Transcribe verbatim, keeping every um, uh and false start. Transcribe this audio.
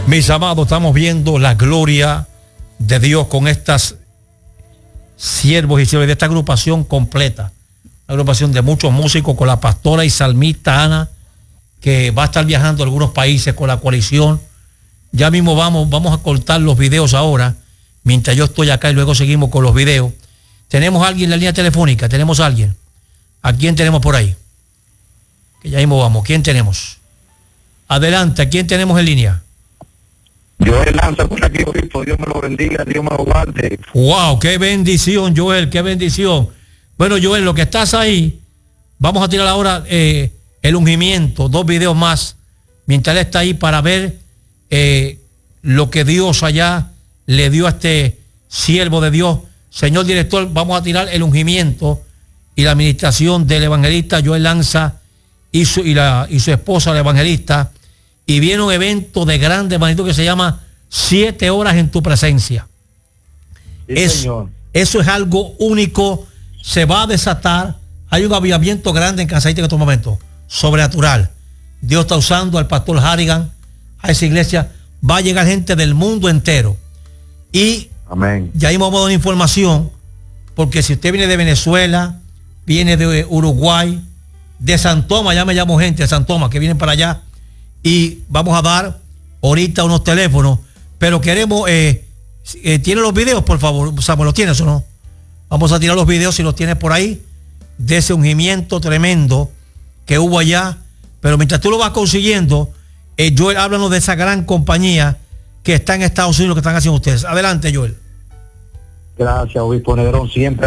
Mis amados, estamos viendo la gloria de Dios con estas siervos y siervas de esta agrupación completa. Una agrupación de muchos músicos con la pastora y salmista Ana, que va a estar viajando a algunos países con la coalición. Ya mismo vamos, vamos a cortar los videos ahora, mientras yo estoy acá, y luego seguimos con los videos. Tenemos a alguien en la línea telefónica, tenemos a alguien. ¿A quién tenemos por ahí? Que ya mismo vamos. ¿Quién tenemos? Adelante, ¿a quién tenemos en línea? Joel Lanza por aquí, obispo. Dios me lo bendiga, Dios me lo guarde. Wow, qué bendición, Joel, qué bendición. Bueno, Joel, lo que estás ahí, vamos a tirar ahora eh, el ungimiento, dos videos más, mientras él está ahí, para ver eh, lo que Dios allá le dio a este siervo de Dios. Señor director, vamos a tirar el ungimiento y la administración del evangelista Joel Lanza y su, y la, y su esposa, la evangelista. Y viene un evento de grande magnitud que se llama Siete Horas en Tu Presencia. Sí, es, señor. Eso es algo único. Se va a desatar. Hay un avivamiento grande en Kansas City en estos momentos. Sobrenatural. Dios está usando al pastor Harrigan, a esa iglesia. Va a llegar gente del mundo entero. Y amén. Ya hemos dado información, porque si usted viene de Venezuela, viene de Uruguay, de San Tomás, ya me llamo gente de San Tomás que vienen para allá. Y vamos a dar ahorita unos teléfonos, pero queremos, eh, eh, ¿tiene los videos, por favor? Samuel, ¿los tienes o no? Vamos a tirar los videos, si los tienes por ahí, de ese ungimiento tremendo que hubo allá. Pero mientras tú lo vas consiguiendo, eh, Joel, háblanos de esa gran compañía que está en Estados Unidos, que están haciendo ustedes. Adelante, Joel. Gracias, obispo Negrón, siempre